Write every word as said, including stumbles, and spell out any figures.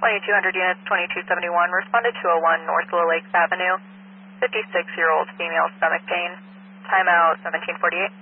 twenty-two hundred units, twenty-two seventy-one, responded to oh one North Little Lakes Avenue, fifty-six-year-old female stomach pain. Timeout seventeen forty-eight.